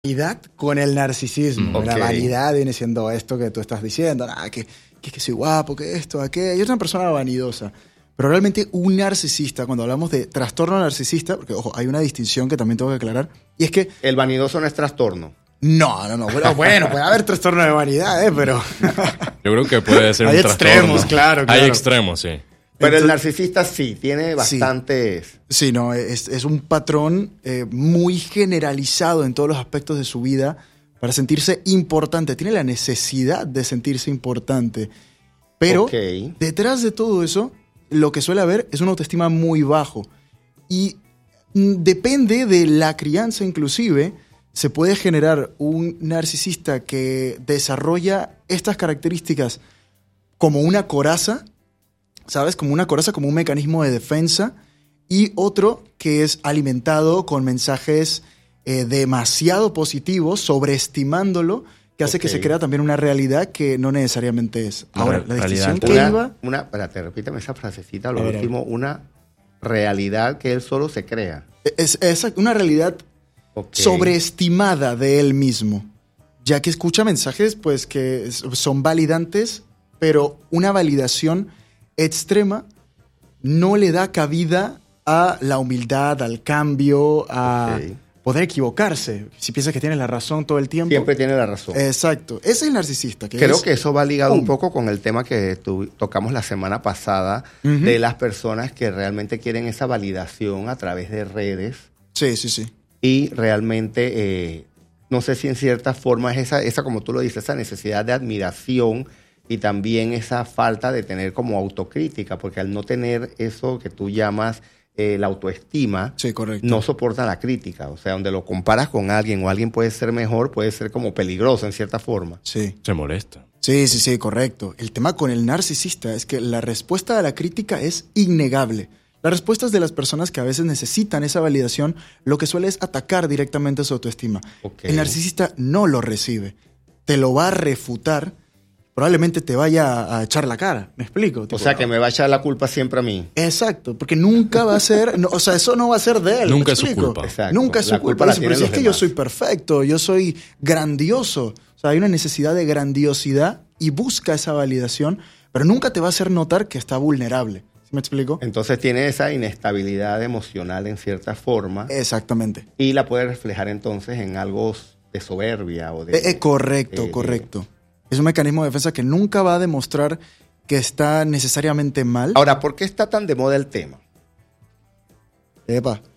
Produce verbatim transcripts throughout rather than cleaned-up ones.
vanidad con el narcisismo. Okay. La vanidad viene siendo esto que tú estás diciendo, ah, que, que, que soy guapo, que esto, aquello. Yo soy una persona vanidosa. Pero realmente un narcisista, cuando hablamos de trastorno narcisista, porque ojo, hay una distinción que también tengo que aclarar, y es que... El vanidoso no es trastorno. No, no, no. Bueno, bueno puede haber trastorno de vanidad, ¿eh? Pero... Yo creo que puede ser hay un trastorno. Hay extremos, claro, claro. Hay extremos, sí. Pero Entonces, el narcisista sí, tiene bastantes... Sí, sí no, es, es un patrón eh, muy generalizado en todos los aspectos de su vida para sentirse importante. Tiene la necesidad de sentirse importante. Pero Okay. detrás de todo eso, lo que suele haber es una autoestima muy bajo. Y mm, depende de la crianza inclusive, se puede generar un narcisista que desarrolla estas características como una coraza, ¿sabes? Como una coraza, como un mecanismo de defensa, y otro que es alimentado con mensajes eh, demasiado positivos, sobreestimándolo, que hace Ok. que se crea también una realidad que no necesariamente es. Una Ahora, re- la realidad distinción que Una, iba... una, espérate, repítame esa frasecita, lo A ver, último, una realidad que él solo se crea. Es, es una realidad Ok. sobreestimada de él mismo, ya que escucha mensajes pues que s- son validantes, pero una validación extrema no le da cabida a la humildad, al cambio, a Ok. poder equivocarse. Si piensas que tienes la razón todo el tiempo. Siempre tiene la razón. Exacto. Ese es el narcisista. Que Creo es- que eso va ligado un ¡Pum! poco con el tema que tu- tocamos la semana pasada Ujú. de las personas que realmente quieren esa validación a través de redes Sí, sí, sí. y realmente, eh, no sé si en cierta forma es esa, esa, como tú lo dices, esa necesidad de admiración y también esa falta de tener como autocrítica, porque al no tener eso que tú llamas eh, la autoestima, Sí, correcto. no soporta la crítica. O sea, donde lo comparas con alguien o alguien puede ser mejor, puede ser como peligroso en cierta forma. Sí. Se molesta. Sí, sí, sí, correcto. El tema con el narcisista es que la respuesta a la crítica es innegable. Las respuestas de las personas que a veces necesitan esa validación, lo que suele es atacar directamente su autoestima. Ok. El narcisista no lo recibe. Te lo va a refutar, probablemente te vaya a, a echar la cara. ¿Me explico? O Tipo, sea, que me va a echar la culpa siempre a mí. Exacto, porque nunca va a ser, no, o sea, eso no va a ser de él. ¿me Nunca es su explico? culpa. Exacto. Nunca es su La culpa. culpa la Dice, pero tienen si es los que yo demás. soy perfecto, yo soy grandioso. O sea, hay una necesidad de grandiosidad y busca esa validación, pero nunca te va a hacer notar que está vulnerable. ¿Sí me explico? Entonces tiene esa inestabilidad emocional en cierta forma Exactamente. y la puede reflejar entonces en algo de soberbia o de... Eh, eh, correcto, de- correcto. Es un mecanismo de defensa que nunca va a demostrar que está necesariamente mal. Ahora, ¿por qué está tan de moda el tema? Epa.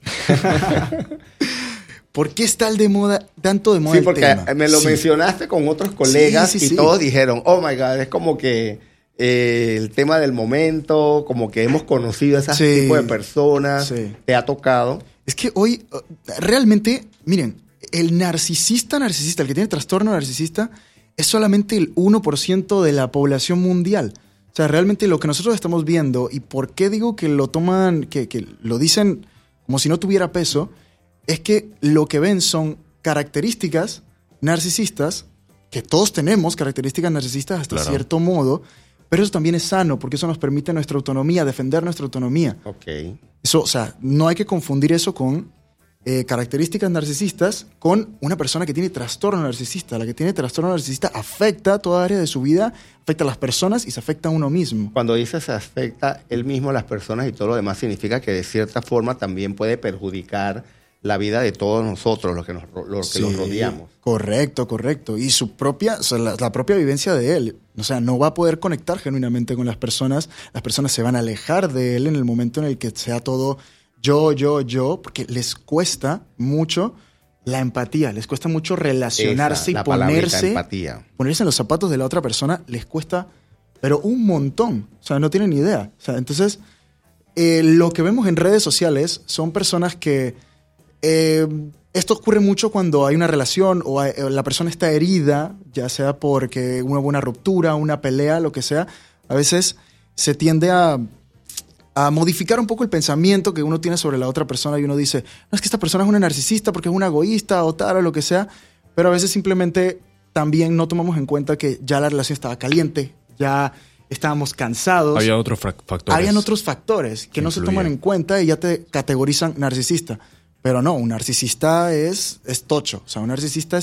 ¿Por qué está el de moda, tanto de moda Sí, el porque tema? me lo Sí. mencionaste con otros colegas Sí, sí, y sí. todos dijeron, oh my God, es como que eh, el tema del momento, como que hemos conocido a ese Sí. tipo de personas, Sí. te ha tocado. Es que hoy, uh, realmente, miren, el narcisista narcisista, el que tiene trastorno narcisista, es solamente el uno por ciento de la población mundial. O sea, realmente lo que nosotros estamos viendo, y por qué digo que lo toman, que, que lo dicen como si no tuviera peso, es que lo que ven son características narcisistas, que todos tenemos características narcisistas hasta Claro. cierto modo, pero eso también es sano, porque eso nos permite nuestra autonomía, defender nuestra autonomía. Ok. Eso, o sea, no hay que confundir eso con eh, características narcisistas con una persona que tiene trastorno narcisista. La que tiene trastorno narcisista afecta toda área de su vida, afecta a las personas y se afecta a uno mismo. Cuando dice se afecta él mismo, las personas y todo lo demás, significa que de cierta forma también puede perjudicar la vida de todos nosotros, los que, nos, ro- los, que los Sí, rodeamos. Correcto, correcto. Y su propia, o sea, la, la propia vivencia de él. O sea, no va a poder conectar genuinamente con las personas. Las personas se van a alejar de él en el momento en el que sea todo yo, yo, yo, porque les cuesta mucho la empatía, les cuesta mucho relacionarse Esa, y la palabrita, ponerse, empatía. ponerse en los zapatos de la otra persona, les cuesta, pero un montón. O sea, no tienen ni idea. O sea, entonces, eh, lo que vemos en redes sociales son personas que eh, esto ocurre mucho cuando hay una relación o hay- o la persona está herida, ya sea porque hubo una ruptura, una pelea, lo que sea. A veces se tiende a, a modificar un poco el pensamiento que uno tiene sobre la otra persona y uno dice, no, es que esta persona es una narcisista porque es una egoísta o tal o lo que sea, pero a veces simplemente también no tomamos en cuenta que ya la relación estaba caliente, ya estábamos cansados. Había otros fra- factores. Habían otros factores que no se influían. toman en cuenta y ya te categorizan narcisista. Pero no, un narcisista es, es tocho. O sea, un narcisista es